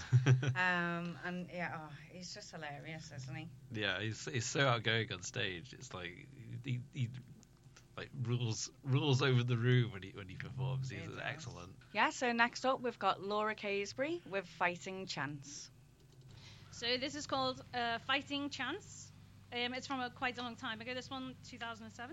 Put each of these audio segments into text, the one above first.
And yeah, he's just hilarious, isn't he? Yeah, he's so outgoing on stage. It's like he like rules over the room when he performs. He's excellent. Yeah. So next up, we've got Laura Casebury with Fighting Chance. So this is called Fighting Chance. It's from quite a long time ago. This one, 2007.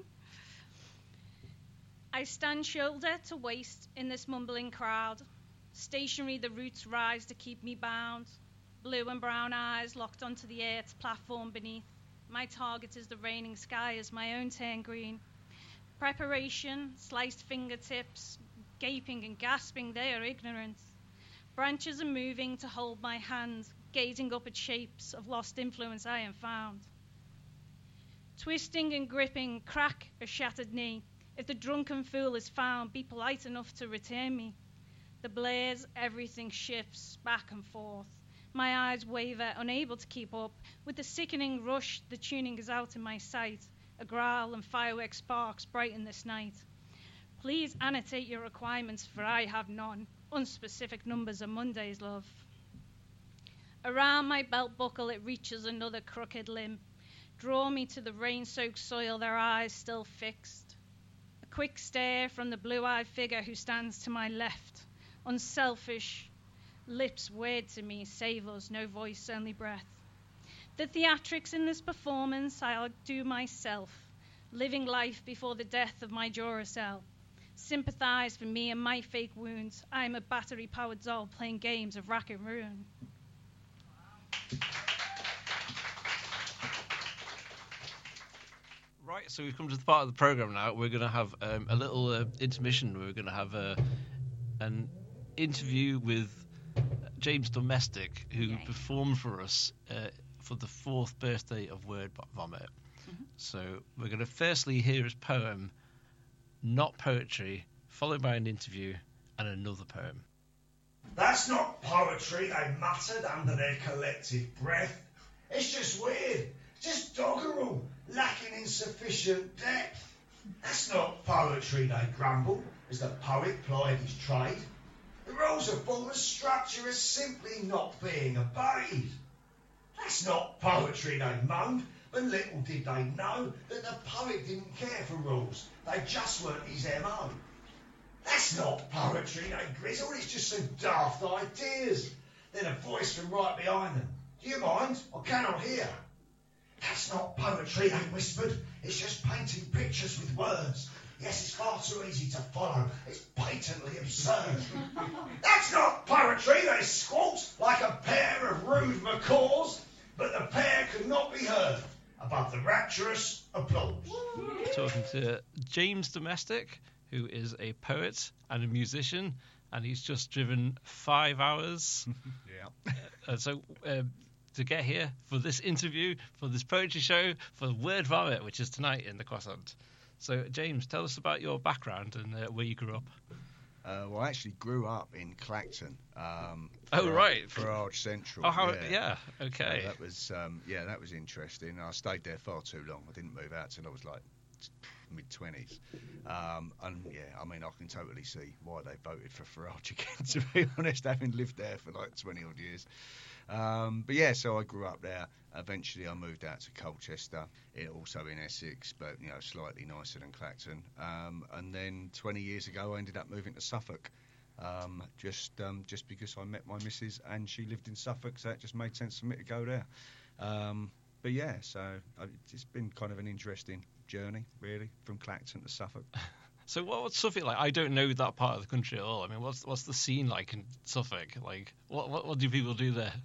I stand shoulder to waist in this mumbling crowd. Stationary, the roots rise to keep me bound. Blue and brown eyes locked onto the earth's platform beneath. My target is the raining sky as my own turn green. Preparation, sliced fingertips, gaping and gasping, they are ignorant. Branches are moving to hold my hand, gazing up at shapes of lost influence I am found. Twisting and gripping, crack a shattered knee. If the drunken fool is found, be polite enough to return me. The blaze, everything shifts back and forth. My eyes waver, unable to keep up. With the sickening rush, the tuning is out in my sight. A growl and firework sparks brighten this night. Please annotate your requirements, for I have none. Unspecific numbers are Monday's, love. Around my belt buckle it reaches another crooked limb. Draw me to the rain-soaked soil, their eyes still fixed. A quick stare from the blue-eyed figure who stands to my left. Unselfish, lips weird to me, save us, no voice, only breath. The theatrics in this performance I'll do myself, living life before the death of my Duracell. Sympathize for me and my fake wounds. I'm a battery-powered doll playing games of rack and ruin. Right, so we've come to the part of the programme now. We're going to have a little intermission. We're going to have an interview with James Domestic, who performed for us for the 4th birthday of Word Vomit. Mm-hmm. So we're going to firstly hear his poem, Not Poetry, followed by an interview and another poem. That's not poetry, they muttered under their collective breath. It's just weird, just doggerel, lacking in sufficient depth. That's not poetry, they grumbled, as the poet plied his trade. The rules of form and structure are simply not being obeyed. That's not poetry, they moaned, but little did they know that the poet didn't care for rules. They just weren't his MO. That's not poetry, they grizzled, it's just some daft ideas. Then a voice from right behind them. Do you mind? I cannot hear. That's not poetry, they whispered. It's just painting pictures with words. Yes, it's far too easy to follow. It's patently absurd. That's not poetry, they squawked like a pair of rude macaws. But the pair could not be heard above the rapturous applause. Talking to James Domestic, who is a poet and a musician, and he's just driven 5 hours. So to get here for this interview, for this poetry show, for Word Vomit, which is tonight in the Croissant. So, James, tell us about your background and where you grew up. Well, I actually grew up in Clacton. Right. Ferrage Central. Oh, okay. So that was interesting. I stayed there far too long. I didn't move out till I was like mid-20s. I can totally see why they voted for Ferrage again, to be honest, having lived there for like 20 odd years. So I grew up there. Eventually I moved out to Colchester, also in Essex, but slightly nicer than Clacton. And then 20 years ago I ended up moving to Suffolk, just because I met my missus and she lived in Suffolk, so it just made sense for me to go there. It's been kind of an interesting journey, really, from Clacton to Suffolk. So what's Suffolk like? I don't know that part of the country at all. I mean, what's the scene like in Suffolk? Like, what do people do there?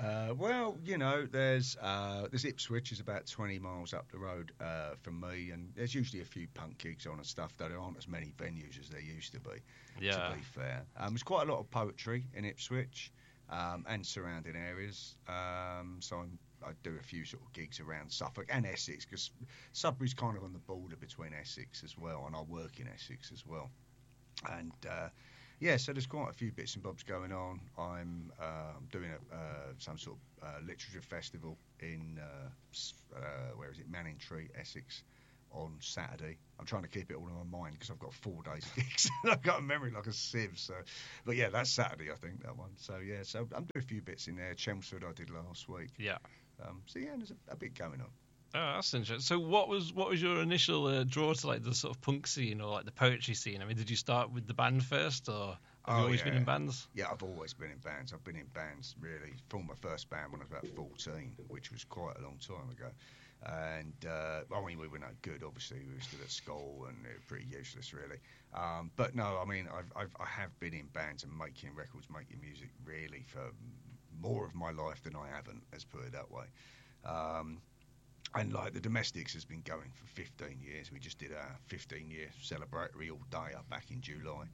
There's Ipswich is about 20 miles up the road from me, and there's usually a few punk gigs on and stuff, though there aren't as many venues as there used to be, to be fair. There's quite a lot of poetry in Ipswich and surrounding areas, so I do a few sort of gigs around Suffolk and Essex, because Sudbury's kind of on the border between Essex as well, and I work in Essex as well. And so there's quite a few bits and bobs going on. I'm doing some sort of literature festival in Manningtree, Essex, on Saturday. I'm trying to keep it all in my mind because I've got 4 days of gigs. I've got a memory like a sieve. So, but yeah, that's Saturday, I think, that one. So yeah, so I'm doing a few bits in there. Chelmsford I did last week. Yeah. So yeah, there's a bit going on. Oh, that's interesting. So what was your initial draw to like the sort of punk scene or like the poetry scene? I mean, did you start with the band first, or have you always been in bands? Yeah, I've always been in bands. I've been in bands really. Formed my first band when I was about 14, which was quite a long time ago. And I mean, we were no good. Obviously, we were still at school and it was pretty useless, really. But no, I mean, I have been in bands and making records, making music really for more of my life than I haven't. Let's put it that way. And like the Domestics has been going for 15 years. We just did our 15-year celebratory all day up back in July.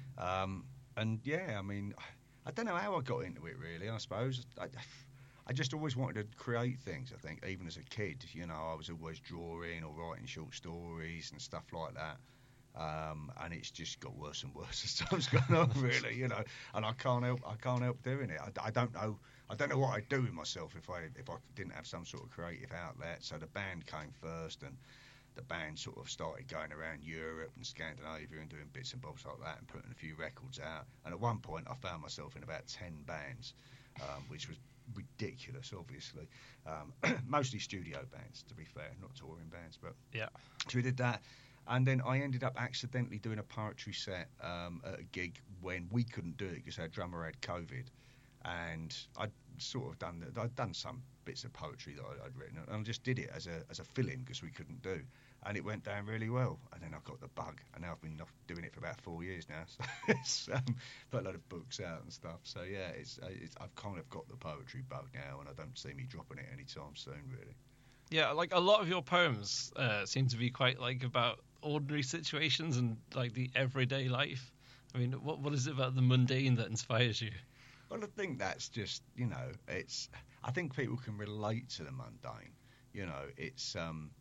And yeah, I mean, I don't know how I got into it really. I suppose I just always wanted to create things. I think even as a kid, you know, I was always drawing or writing short stories and stuff like that. And it's just got worse and worse as time's gone on, really, you know. And I can't help doing it. I don't know what I'd do with myself if I didn't have some sort of creative outlet. So the band came first, and the band sort of started going around Europe and Scandinavia and doing bits and bobs like that and putting a few records out. And at one point, I found myself in about 10 bands, which was ridiculous, obviously. Mostly studio bands, to be fair, not touring bands, but yeah. So we did that. And then I ended up accidentally doing a poetry set at a gig when we couldn't do it because our drummer had COVID. And I'd done some bits of poetry that I'd written, and I just did it as a fill-in because we couldn't do. And it went down really well. And then I got the bug, and now I've been doing it for about 4 years now. So it's put a lot of books out and stuff. So yeah, I've kind of got the poetry bug now, and I don't see me dropping it anytime soon, really. Yeah, like a lot of your poems seem to be quite like about ordinary situations and like the everyday life. I mean, what is it about the mundane that inspires you? Well, I think that's just, you know, I think people can relate to the mundane. You know, it's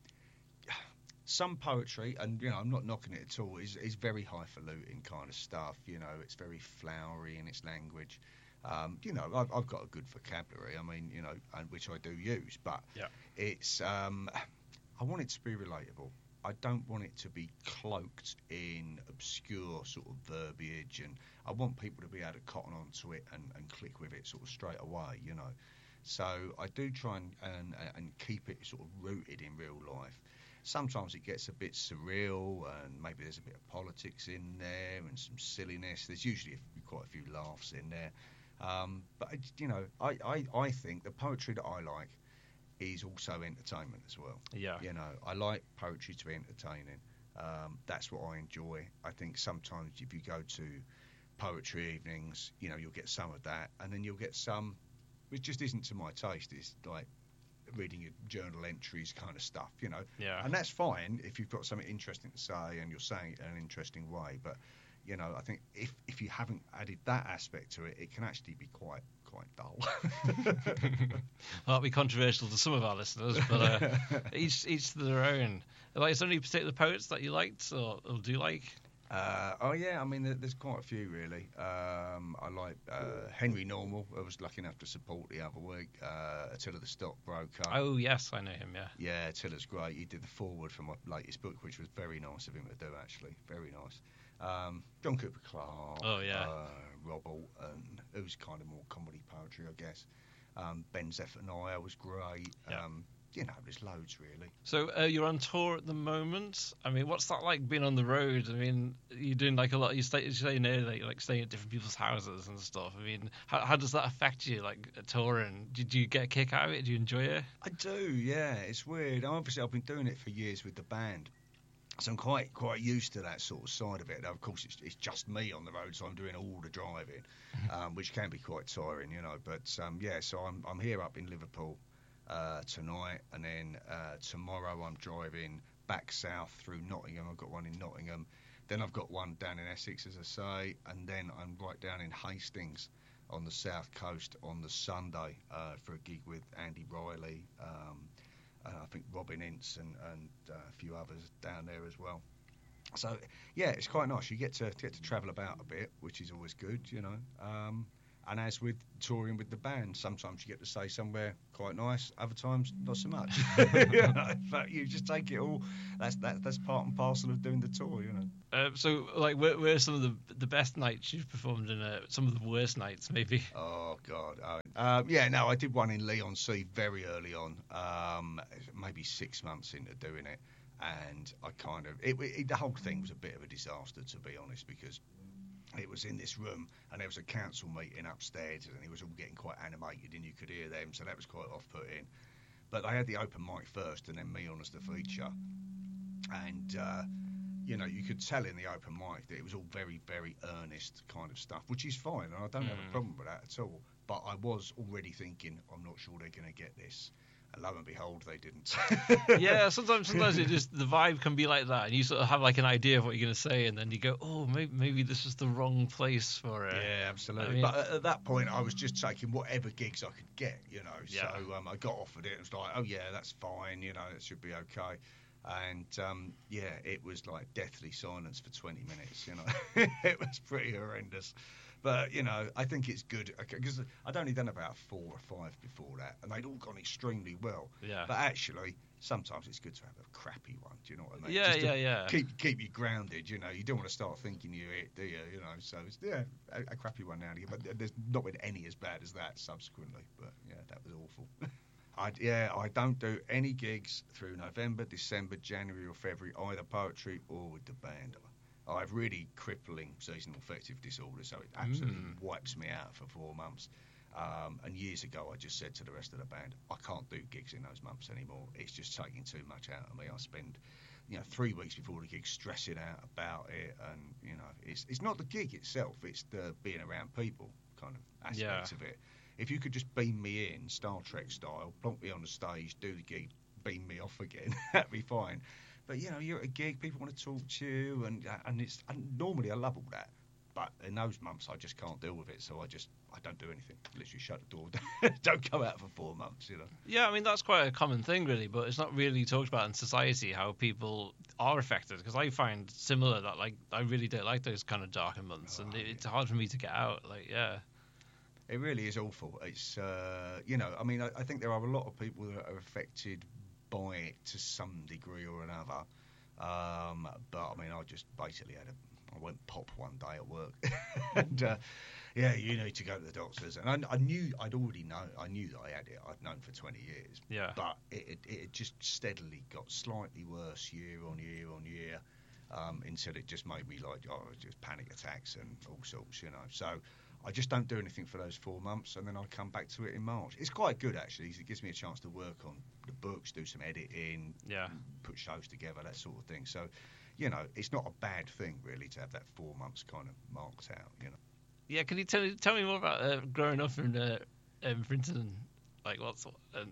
some poetry, and you know, I'm not knocking it at all, is very highfalutin kind of stuff. You know, it's very flowery in its language. You know, I've got a good vocabulary. I mean, you know, which I do use, but yeah. It's I want it to be relatable. I don't want it to be cloaked in obscure sort of verbiage, and I want people to be able to cotton onto it and click with it sort of straight away, you know. So I do try and keep it sort of rooted in real life. Sometimes it gets a bit surreal, and maybe there's a bit of politics in there and some silliness. There's usually quite a few laughs in there. But, you know, I think the poetry that I like is also entertainment as well. Yeah. You know, I like poetry to be entertaining. That's what I enjoy. I think sometimes if you go to poetry evenings, you know, you'll get some of that, and then you'll get some which just isn't to my taste. It's like reading your journal entries kind of stuff, you know. Yeah. And that's fine if you've got something interesting to say and you're saying it in an interesting way. But, you know, I think if you haven't added that aspect to it, it can actually be quite dull. Might be controversial to some of our listeners, but each to their own. Like, is there any particular poets that you liked or do you like? Oh yeah, I mean there's quite a few really. I like Henry Normal. I was lucky enough to support the other week. Attila the Stockbroker. Oh yes, I know him. Yeah. Yeah, Attila's great. He did the foreword for my latest book, which was very nice of him to do. Actually, very nice. John Cooper Clarke. Oh yeah. Rob Alton, who's kind of more comedy poetry, I guess. Ben Zephaniah was great. Yeah. You know, there's loads really. So you're on tour at the moment. I mean, what's that like being on the road? I mean, you're doing like a lot. You stay near, like staying at different people's houses and stuff. I mean, how does that affect you, like touring? Do you get a kick out of it? Do you enjoy it? I do. Yeah, it's weird. Obviously, I've been doing it for years with the band, so I'm quite used to that sort of side of it. Now, of course, it's just me on the road, so I'm doing all the driving, which can be quite tiring, you know. But yeah, so I'm here up in Liverpool tonight, and then tomorrow I'm driving back south through Nottingham. I've got one in Nottingham, then I've got one down in Essex, as I say, and then I'm right down in Hastings on the south coast on the Sunday for a gig with Andy Riley, I think Robin Ince and a few others down there as well. So yeah, it's quite nice. You get to travel about a bit, which is always good, you know. And as with touring with the band, sometimes you get to stay somewhere quite nice, other times not so much. But you just take it all. That's part and parcel of doing the tour, So, like, where are some of the best nights you've performed in? Some of the worst nights, maybe. Oh God. I did one in Leon C very early on, maybe 6 months into doing it, and I kind of the whole thing was a bit of a disaster, to be honest, because it was in this room and there was a council meeting upstairs and it was all getting quite animated and you could hear them, so that was quite off-putting. But they had the open mic first and then me on as the feature, and you could tell in the open mic that it was all very, very earnest kind of stuff, which is fine, and I don't have a problem with that at all. But I was already thinking, I'm not sure they're going to get this. And lo and behold, they didn't. Yeah, sometimes it just, the vibe can be like that, and you sort of have like an idea of what you're going to say, and then you go, oh, maybe this is the wrong place for it. Yeah, absolutely. But at that point, I was just taking whatever gigs I could get, So I got offered it, and it was like, oh yeah, that's fine, it should be okay. And it was like deathly silence for 20 minutes, It was pretty horrendous. But, I think it's good, because I'd only done about 4 or 5 before that, and they'd all gone extremely well. Yeah. But actually, sometimes it's good to have a crappy one, do you know what I mean? Yeah, yeah. Keep you grounded, You don't want to start thinking you're it, do you? So it's, a crappy one now and again. But there's not been any as bad as that subsequently. But, that was awful. I don't do any gigs through November, December, January or February, either poetry or with the band. I have really crippling seasonal affective disorder, so it absolutely wipes me out for 4 months. And years ago, I just said to the rest of the band, I can't do gigs in those months anymore. It's just taking too much out of me. I spend, 3 weeks before the gig stressing out about it, and it's not the gig itself; it's the being around people kind of aspects of it. If you could just beam me in, Star Trek style, plonk me on the stage, do the gig, beam me off again, that'd be fine. But you're at a gig, people want to talk to you, and normally I love all that. But in those months, I just can't deal with it, so I don't do anything. Literally shut the door, don't come out for 4 months, Yeah, I mean, that's quite a common thing, really, but it's not really talked about in society how people are affected, because I find similar that, like, I really don't like those kind of darker months, and it's hard for me to get out, It really is awful. It's, I mean, I think there are a lot of people that are affected by it to some degree or another. But, I mean, I just basically I went pop one day at work. And, you need to go to the doctors. And I knew that I had it. I'd known for 20 years. Yeah. But it just steadily got slightly worse year on year on year, until it just made me just panic attacks and all sorts, So I just don't do anything for those 4 months, and then I come back to it in March. It's quite good, actually, because it gives me a chance to work on the books, do some editing, put shows together, that sort of thing. So, it's not a bad thing, really, to have that 4 months kind of marked out, Yeah, can you tell me more about growing up in Frinton? Like, what's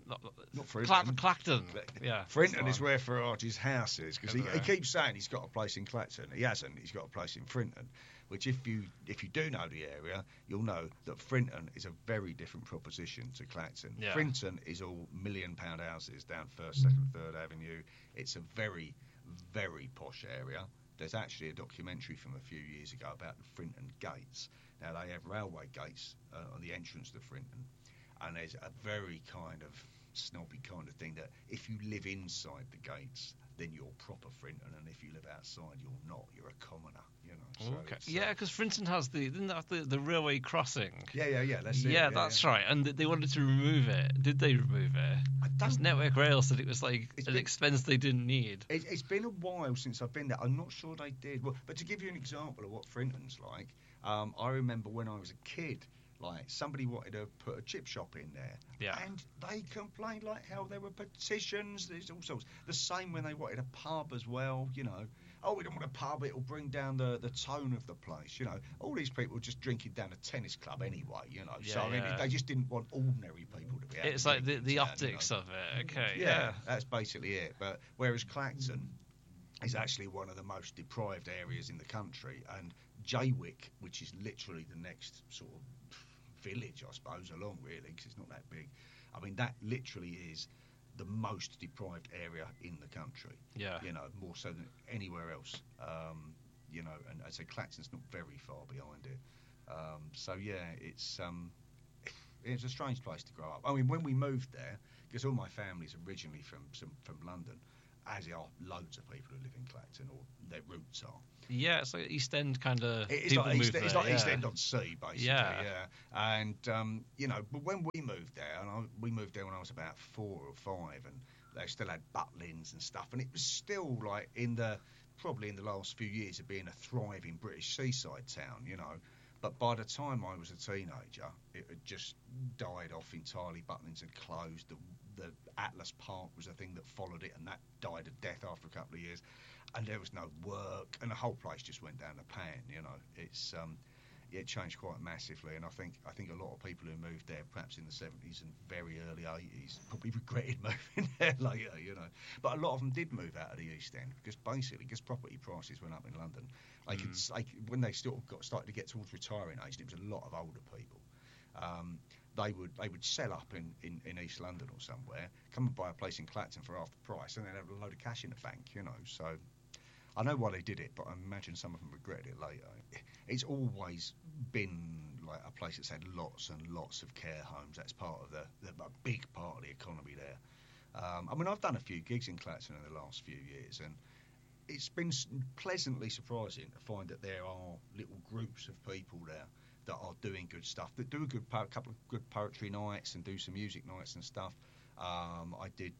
not Frinton. Clacton. Yeah. Frinton is where Farage's house is, because he keeps saying he's got a place in Clacton. He hasn't. He's got a place in Frinton, which if you do know the area, you'll know that Frinton is a very different proposition to Clacton. Yeah. Frinton is all £1 million houses down 1st, 2nd, 3rd Avenue. It's a very, very posh area. There's actually a documentary from a few years ago about the Frinton gates. Now, they have railway gates on the entrance to Frinton. And there's a very kind of snobby kind of thing that if you live inside the gates, then you're proper Frinton, and if you live outside, you're not. You're a commoner, So okay. Yeah, because Frinton has didn't that have the railway crossing? Yeah. That's it. Yeah, that's right. And they wanted to remove it. Did they remove it? Because Network Rail said it was like an expense they didn't need. It's been a while since I've been there. I'm not sure they did. Well, but to give you an example of what Frinton's like, I remember when I was a kid. Like, somebody wanted to put a chip shop in there. Yeah. And they complained like hell. There were petitions. There's all sorts. The same when they wanted a pub as well, Oh, we don't want a pub. It'll bring down the tone of the place, All these people were just drinking down a tennis club anyway, Yeah, so, I mean, they just didn't want ordinary people to be able It's like the optics of it, okay. Yeah, that's basically it. But whereas Clacton is actually one of the most deprived areas in the country, and Jaywick, which is literally the next sort of village, I suppose, along really, because it's not that big. I mean, that literally is the most deprived area in the country. Yeah. More so than anywhere else. And I'd say Clacton's not very far behind it. So yeah, it's a strange place to grow up. I mean, when we moved there, because all my family's originally from London, as are loads of people who live in Clacton, or their roots are. Yeah, it's like East End kind of. It's like East End on sea, basically. Yeah. And but when we moved there, we moved there when I was about 4 or 5, and they still had Butlins and stuff, and it was still like probably in the last few years of being a thriving British seaside town, But by the time I was a teenager, it had just died off entirely. Butlins had closed. The Atlas Park was a thing that followed it, and that died a death after a couple of years. And there was no work, and the whole place just went down the pan. It's it changed quite massively. And I think a lot of people who moved there, perhaps in the 70s and very early 80s, probably regretted moving there later. But a lot of them did move out of the East End because property prices went up in London. When they started to get towards retiring age, and it was a lot of older people. They would sell up in East London or somewhere, come and buy a place in Clacton for half the price, and then have a load of cash in the bank, So I know why they did it, but I imagine some of them regretted it later. It's always been like a place that's had lots and lots of care homes. That's part of a big part of the economy there. I mean, I've done a few gigs in Clacton in the last few years, and it's been pleasantly surprising to find that there are little groups of people there that are doing good stuff, that do a couple of good poetry nights and do some music nights and stuff. I did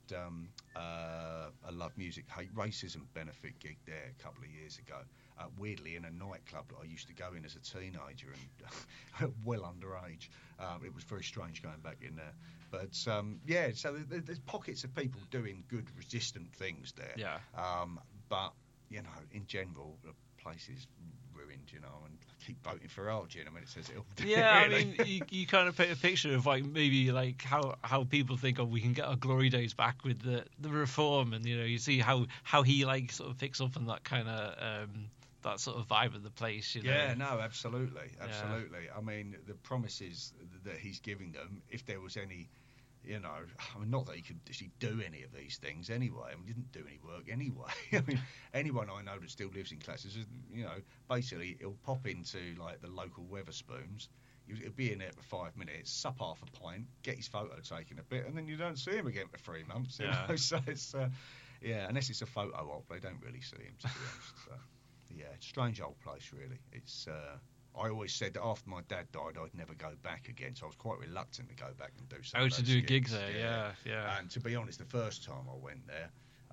a Love Music Hate Racism benefit gig there a couple of years ago, weirdly in a nightclub that I used to go in as a teenager and well underage. It was very strange going back in there. But so there's pockets of people doing good resistant things there. Yeah. But, in general, the place is ruined, and I keep voting for Argin. I mean, it says it all. Yeah, really. I mean, you kind of paint a picture of maybe how people think, we can get our glory days back with the reform, and you see how he sort of picks up on that kind of that sort of vibe of the place. Yeah, no, absolutely. Yeah. I mean, the promises that he's giving them, if there was any. I mean, not that he could actually do any of these things anyway. I mean, he didn't do any work anyway. I mean, anyone I know that still lives in Clacton, basically he'll pop into the local Weatherspoons. He'll be in there for 5 minutes, sup half a pint, get his photo taken a bit, and then you don't see him again for 3 months. So it's unless it's a photo op, they don't really see him, to be honest. So yeah, strange old place, really. It's. I always said that after my dad died, I'd never go back again, so I was quite reluctant to go back and do something. To do gigs there, yeah. And to be honest, the first time I went there,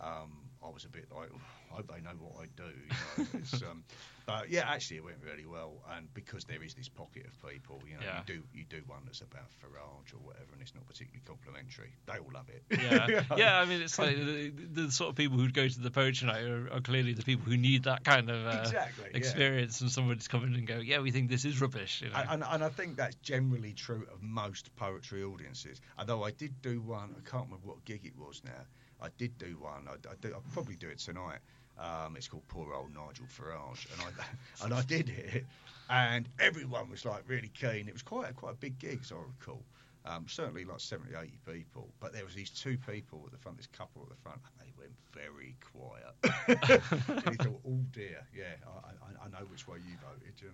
I was a bit like, I hope they know what I do. But yeah, actually it went really well, and because there is this pocket of people, you do one that's about Farage or whatever, and it's not particularly complimentary. They all love it. Yeah. I mean, it's like the sort of people who'd go to the poetry night are clearly the people who need that kind of experience, and someone to come in and go, yeah, we think this is rubbish. And I think that's generally true of most poetry audiences. Although I did do one, I can't remember what gig it was now. I did do one. I'll probably do it tonight. It's called Poor Old Nigel Farage, and I did it, and everyone was really keen. It was quite a big gig, as I recall. Certainly 70, 80 people, but there was these two people at the front, this couple at the front, and they went very quiet. And he thought, oh dear, yeah, I know which way you voted,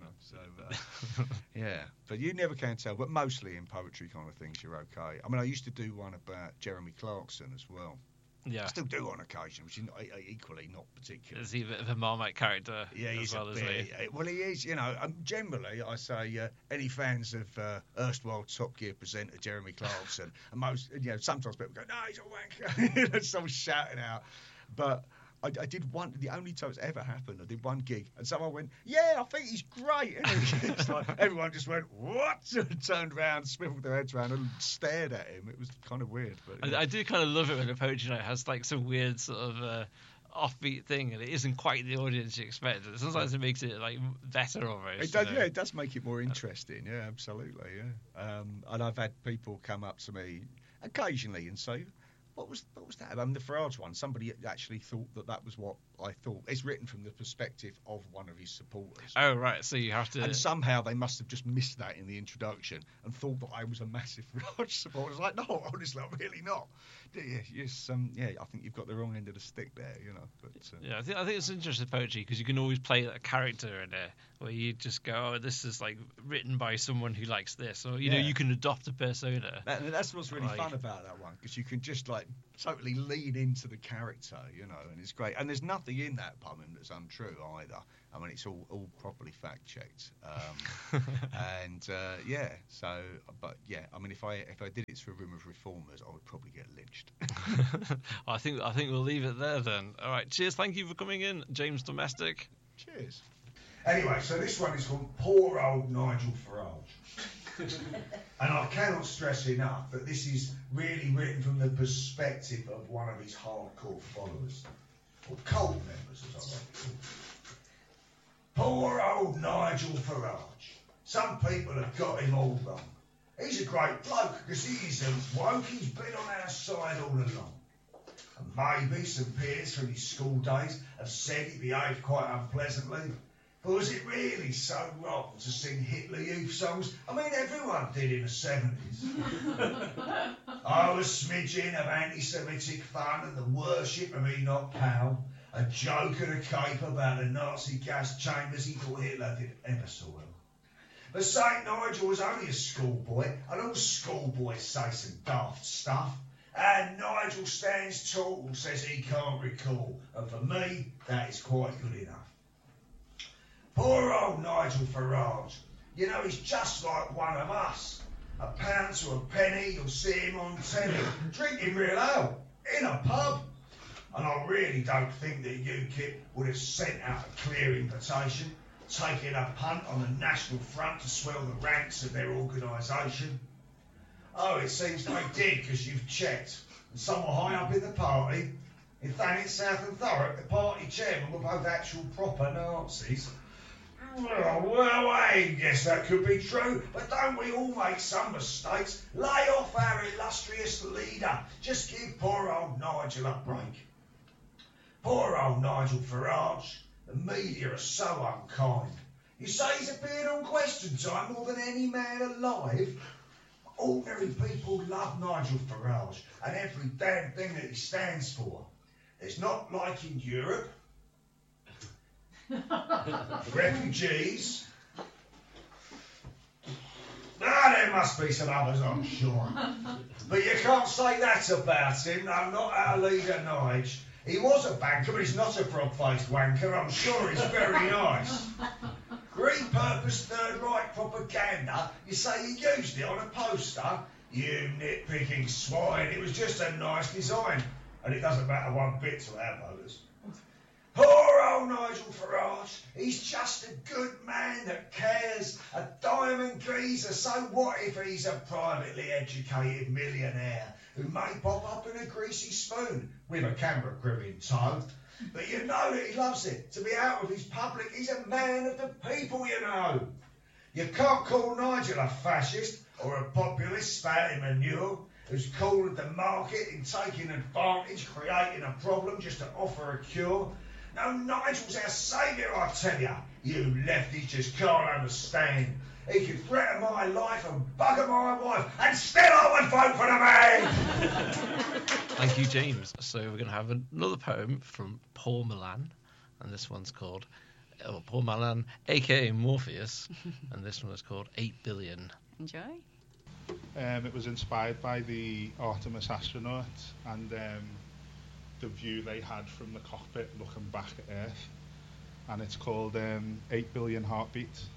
So yeah, but you never can tell. But mostly in poetry kind of things, you're okay. I mean, I used to do one about Jeremy Clarkson as well. Yeah. I still do on occasion, which is equally not particular. Is he a bit of a Marmite character? Yeah, he's a bit. Well, he is. Generally, I say any fans of erstwhile Top Gear presenter Jeremy Clarkson, and most, sometimes people go, "No, he's a wanker." Someone's shouting out, but. I did one. The only time it's ever happened, I did one gig, and someone went, "Yeah, I think he's great." It's everyone just went, "What?" And turned around, swiveled their heads around, and stared at him. It was kind of weird. But I do kind of love it when a poetry night has some weird sort of offbeat thing, and it isn't quite the audience you expected. Sometimes it makes it better almost. It does. Yeah, it does make it more interesting. Yeah, absolutely. Yeah. And I've had people come up to me occasionally and say, What was that? The Farage one, somebody actually thought that was what I thought. It's written from the perspective of one of his supporters. Oh, right, so you have to... And somehow they must have just missed that in the introduction and thought that I was a massive Farage supporter. I was like, no, honestly, I'm really not. Yes, I think you've got the wrong end of the stick there, But, yeah, I think it's interesting poetry because you can always play a character in there where you just go, oh, this is like written by someone who likes this, or you know, Yeah. you can adopt a persona. That's what's really Like- fun about that one, because you can just like totally lean into the character, you know, and it's great. And there's nothing in that poem that's untrue either. I mean, it's all properly fact checked. Yeah. So, but yeah, I mean, if I did it to a room of reformers, I would probably get lynched. I think we'll leave it there then. All right, cheers. Thank you for coming in, James Domestic. Cheers. Anyway, so this one is called Poor Old Nigel Farage. And I cannot stress enough that this is really written from the perspective of one of his hardcore followers, or cult members, as I like to call them. Poor old Nigel Farage. Some people have got him all wrong. He's a great bloke because he isn't woke. He's been on our side all along. And maybe some peers from his school days have said he behaved quite unpleasantly. But was it really so wrong to sing Hitler Youth songs? I mean, everyone did in the 70s. Oh, a smidgen of anti-Semitic fun and the worship of Enoch Powell. A joke and a cape about the Nazi gas chambers he thought Hitler did ever so well. But St. Nigel was only a schoolboy, and all schoolboys say some daft stuff. And Nigel stands tall, says he can't recall. And for me, that is quite good enough. Poor old Nigel Farage. You know, he's just like one of us. A pound to a penny, you'll see him on telly, drinking real ale, in a pub. And I really don't think that UKIP would have sent out a clear invitation, taking a punt on the National Front to swell the ranks of their organisation. Oh, it seems they did, because you've checked. And somewhere high up in the party, in Thanet, South and Thurrock, the party chairman were both actual proper Nazis. Well, I guess that could be true, but don't we all make some mistakes? Lay off our illustrious leader. Just give poor old Nigel a break. Poor old Nigel Farage. The media are so unkind. You say he's appeared on Question Time more than any man alive? Ordinary people love Nigel Farage and every damn thing that he stands for. It's not like in Europe. Refugees. There must be some others, I'm sure. But you can't say that about him. No, not our leader, Nige. He was a banker, but he's not a frog-faced wanker. I'm sure he's very nice. Repurposed Third Reich propaganda. You say he used it on a poster? You nitpicking swine. It was just a nice design. And it doesn't matter one bit to our voters. Poor old Nigel Farage. He's just a good man that cares. A diamond geezer. So what if he's a privately educated millionaire who may pop up in a greasy spoon with a camera crew in tow? But you know that he loves it. To be out with his public, he's a man of the people, you know. You can't call Nigel a fascist or a populist spouting manure who's cornered the market in taking advantage, creating a problem just to offer a cure. No, Nigel's our saviour, I tell you. You lefties just can't understand. He could threaten my life and bugger my wife, and still I would vote for the man! Thank you, James. So we're going to have another poem from Paul Milan, and this one's called Paul Milan, a.k.a. Morpheus, and this one is called 8 Billion. Enjoy. It was inspired by the Artemis astronauts and the view they had from the cockpit looking back at Earth, and it's called 8 Billion Heartbeats.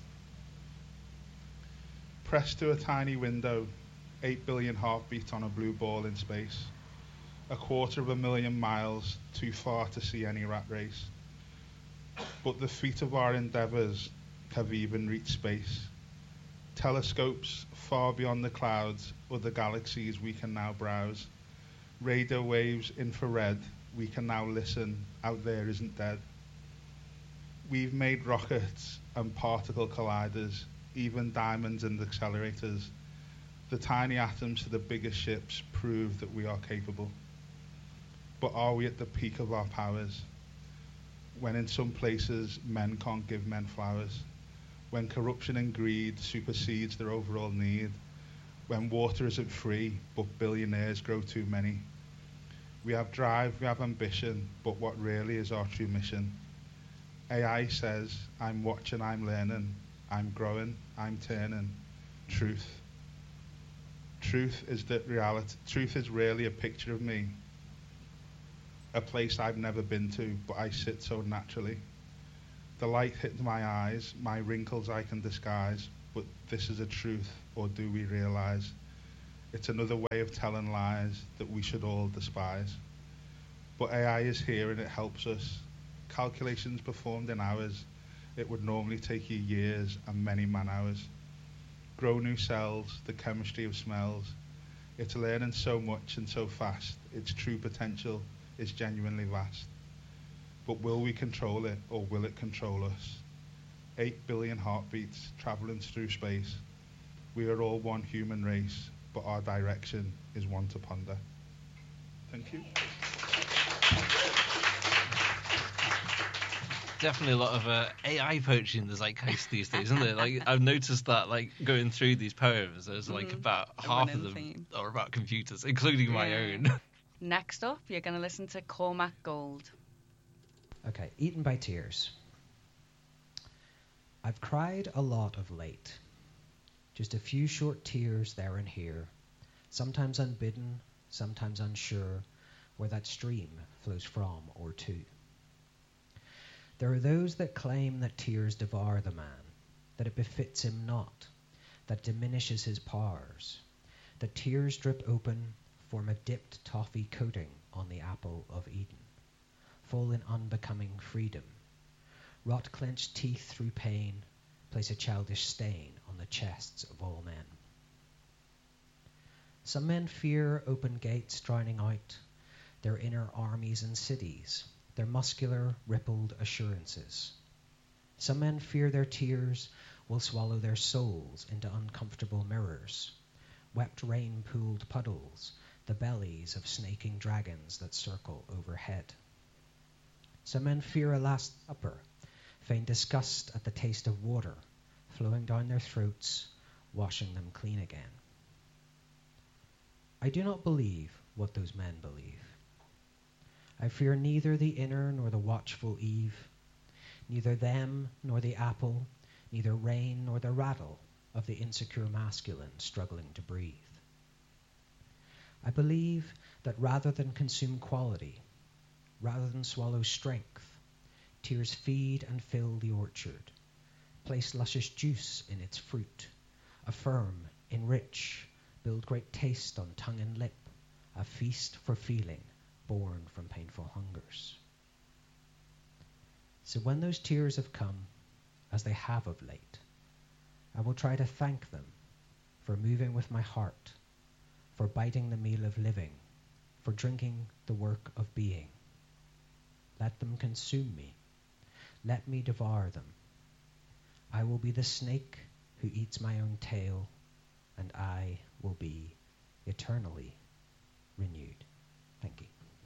Pressed to a tiny window, 8 billion heartbeats on a blue ball in space. 250,000 miles too far to see any rat race. But the feet of our endeavours have even reached space. Telescopes far beyond the clouds, other galaxies we can now browse. Radio waves infrared, we can now listen, out there isn't dead. We've made rockets and particle colliders, even diamonds and accelerators. The tiny atoms to the biggest ships prove that we are capable. But are we at the peak of our powers? When in some places men can't give men flowers. When corruption and greed supersedes their overall need. When water isn't free, but billionaires grow too many. We have drive, we have ambition, but what really is our true mission? AI says, I'm watching, I'm learning, I'm growing, I'm turning. Truth. Truth is the reality. Truth is really a picture of me. A place I've never been to, but I sit so naturally. The light hits my eyes, my wrinkles I can disguise, but this is a truth, or do we realize? It's another way of telling lies that we should all despise. But AI is here and it helps us. Calculations performed in hours, it would normally take you years and many man-hours. Grow new cells, the chemistry of smells. It's learning so much and so fast, its true potential is genuinely vast. But will we control it, or will it control us? 8 billion heartbeats traveling through space. We are all one human race, but our direction is one to ponder. Thank you. Definitely a lot of AI poetry in the zeitgeist these days, isn't there? Like, I've noticed that, like, going through these poems, there's like about half of them theme. are about computers, including my own. Next up, you're going to listen to Cormac Gold. Okay, Eaten by Tears. I've cried a lot of late. Just a few short tears there and here, sometimes unbidden, sometimes unsure where that stream flows from or to. There are those that claim that tears devour the man, that it befits him not, that diminishes his powers, that tears drip open, form a dipped toffee coating on the apple of Eden, fall in unbecoming freedom, rot clenched teeth through pain, place a childish stain on the chests of all men. Some men fear open gates drowning out their inner armies and cities, their muscular, rippled assurances. Some men fear their tears will swallow their souls into uncomfortable mirrors, wept rain-pooled puddles, the bellies of snaking dragons that circle overhead. Some men fear a last supper, feign disgust at the taste of water flowing down their throats, washing them clean again. I do not believe what those men believe. I fear neither the inner nor the watchful eve, neither them nor the apple, neither rain nor the rattle of the insecure masculine struggling to breathe. I believe that rather than consume quality, rather than swallow strength, tears feed and fill the orchard, place luscious juice in its fruit, affirm, enrich, build great taste on tongue and lip, a feast for feeling, born from painful hungers. So when those tears have come, as they have of late, I will try to thank them for moving with my heart, for biting the meal of living, for drinking the work of being. Let them consume me. Let me devour them. I will be the snake who eats my own tail, and I will be eternally renewed. Thank you.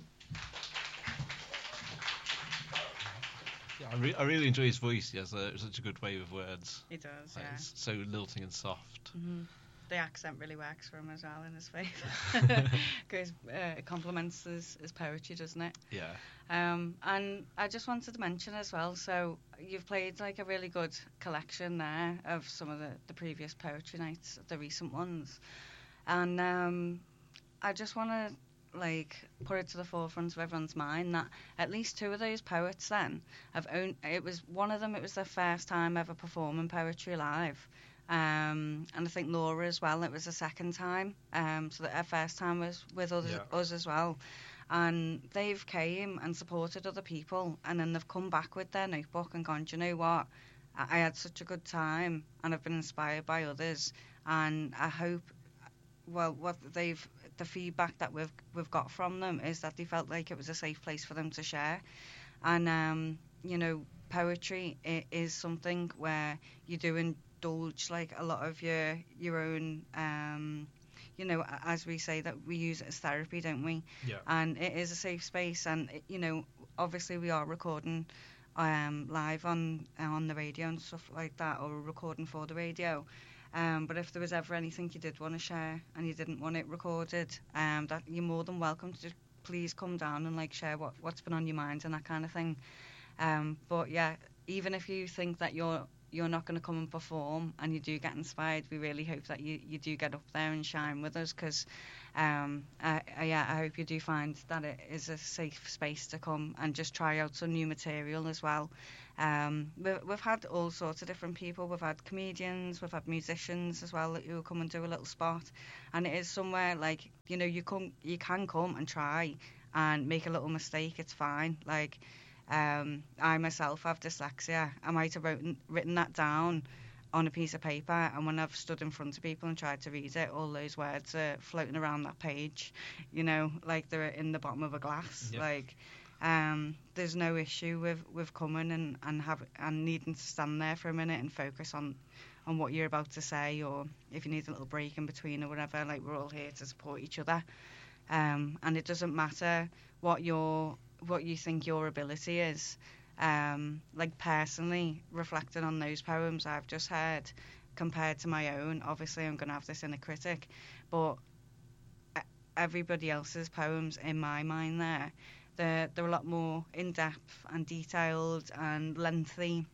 Yeah, I really enjoy his voice. He has such a good way with words. He does, Like, yeah. it's so lilting and soft. Mm-hmm. The accent really works for him as well in his favour. Because it complements his poetry, doesn't it? Yeah. And I just wanted to mention as well, so you've played like a really good collection there of some of the previous poetry nights, the recent ones. And I just want to like put it to the forefront of everyone's mind that at least two of those poets then it was one of them, it was their first time ever performing poetry live. And I think Laura as well, it was the second time, so that her first time was with us as well, and they've came and supported other people, and then they've come back with their notebook and gone, do you know what, I had such a good time and I've been inspired by others, and I hope, well, the feedback that we've got from them is that they felt like it was a safe place for them to share. And you know, poetry is something where you do indulge like a lot of your own, you know, as we say that we use it as therapy, don't we? Yeah. And it is a safe space, and you know, obviously we are recording live on the radio and stuff like that, or recording for the radio. But if there was ever anything you did want to share and you didn't want it recorded, that you're more than welcome to just please come down and like share what's been on your mind and that kind of thing. But yeah, even if you think that you're not going to come and perform and you do get inspired, we really hope that you do get up there and shine with us, because I hope you do find that it is a safe space to come and just try out some new material as well. We've had all sorts of different people. We've had comedians, we've had musicians as well who will come and do a little spot, and it is somewhere like, you know, you can come and try and make a little mistake. It's fine. Like, I myself have dyslexia. I might have written that down on a piece of paper, and when I've stood in front of people and tried to read it, all those words are floating around that page, you know, like they're in the bottom of a glass. Yep. Like, there's no issue with coming and needing to stand there for a minute and focus on what you're about to say, or if you need a little break in between or whatever. Like, we're all here to support each other, and it doesn't matter what you think your ability is. Like, personally, reflecting on those poems I've just heard compared to my own, obviously I'm going to have this inner critic, but everybody else's poems in my mind they're a lot more in-depth and detailed and lengthy.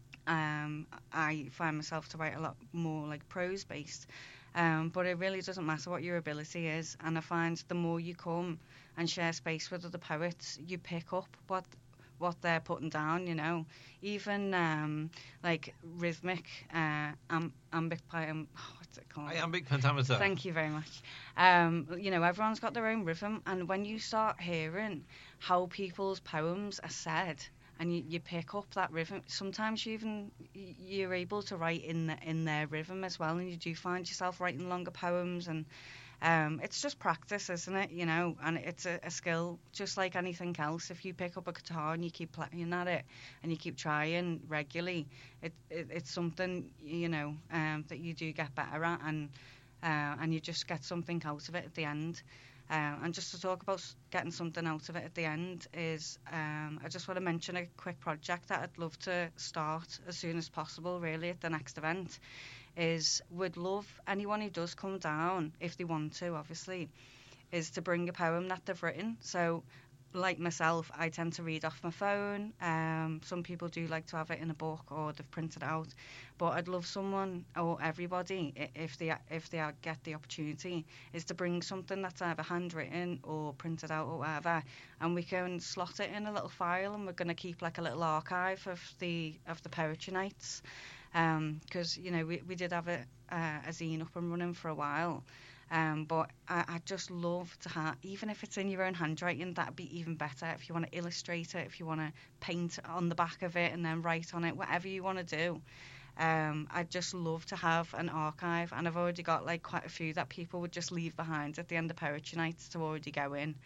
I find myself to write a lot more like prose-based, but it really doesn't matter what your ability is, and I find the more you come and share space with other poets, you pick up what they're putting down, you know. Even like rhythmic, iambic what's it called? Iambic pentameter. Thank you very much. You know, everyone's got their own rhythm, and when you start hearing how people's poems are said, and you pick up that rhythm, sometimes you're able to write in their rhythm as well, and you do find yourself writing longer poems. And it's just practice, isn't it? You know, and it's a skill just like anything else. If you pick up a guitar and you keep playing at it and you keep trying regularly, it's something, you know, that you do get better at, and you just get something out of it at the end. And just to talk about getting something out of it at the end is, I just want to mention a quick project that I'd love to start as soon as possible, really, at the next event. Would love anyone who does come down, if they want to, obviously, is to bring a poem that they've written. So, like myself, I tend to read off my phone. Some people do like to have it in a book or they've printed it out. But I'd love someone, or everybody, if they get the opportunity, is to bring something that's either handwritten or printed out or whatever, and we can slot it in a little file, and we're going to keep like a little archive of the poetry nights. Because, you know, we did have a zine up and running for a while. But I just love to have, even if it's in your own handwriting, that'd be even better. If you want to illustrate it, if you want to paint on the back of it and then write on it, whatever you want to do. I'd just love to have an archive, and I've already got like quite a few that people would just leave behind at the end of poetry nights to already go in.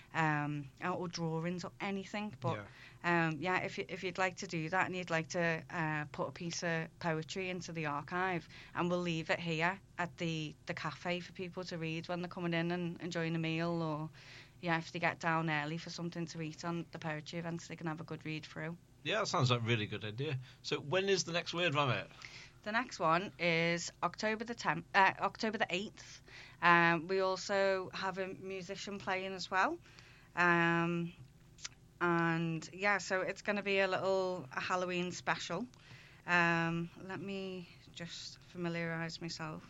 Or drawings or anything, but if you'd like to do that and you'd like to put a piece of poetry into the archive, and we'll leave it here at the cafe for people to read when they're coming in and enjoying a meal, or if they get down early for something to eat on the poetry events, they can have a good read through. Yeah, that sounds like a really good idea. So when is the next Word Vomit? The next one is October the 8th. We also have a musician playing as well. And so it's going to be a Halloween special. Let me just familiarise myself.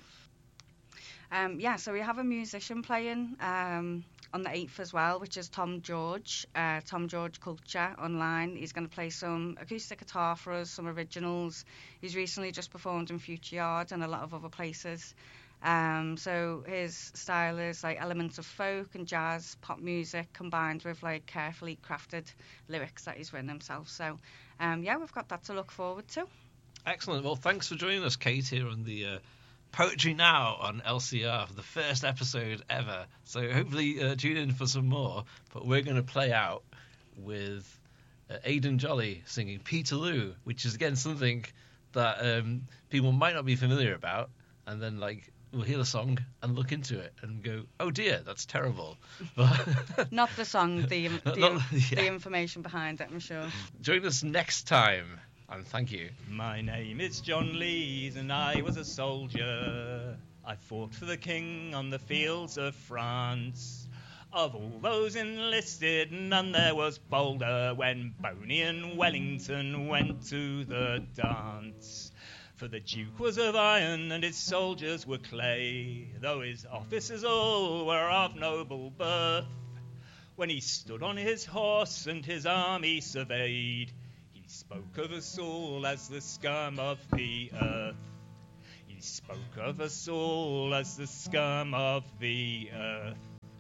So we have a musician playing on the 8th as well, which is Tom George Culture online. He's going to play some acoustic guitar for us, some originals. He's recently just performed in Future Yard and a lot of other places. So his style is like elements of folk and jazz, pop music combined with like carefully crafted lyrics that he's written himself. So we've got that to look forward to. Excellent. Well, thanks for joining us, Kate, here on the Poetry Now on LCR for the first episode ever. So hopefully tune in for some more. But we're going to play out with Aidan Jolly singing Peterloo, which is again something that people might not be familiar about, and then like we'll hear the song and look into it and go, oh dear, that's terrible. Not the song, the information behind it, I'm sure. Join us next time, and thank you. My name is John Lees, and I was a soldier. I fought for the king on the fields of France. Of all those enlisted, none there was bolder when Boney and Wellington went to the dance. For the Duke was of iron and his soldiers were clay, though his officers all were of noble birth. When he stood on his horse and his army surveyed, he spoke of us all as the scum of the earth. He spoke of us all as the scum of the earth.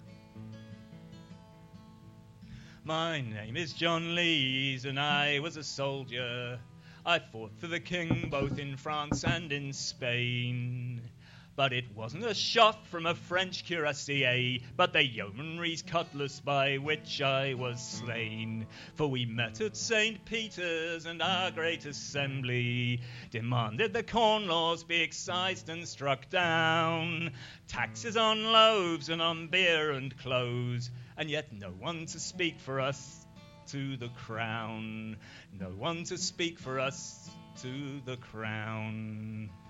My name is John Lees and I was a soldier. I fought for the king both in France and in Spain. But it wasn't a shot from a French cuirassier, but the yeomanry's cutlass by which I was slain. For we met at St. Peter's, and our great assembly demanded the corn laws be excised and struck down, taxes on loaves and on beer and clothes, and yet no one to speak for us to the crown. No one to speak for us to the crown.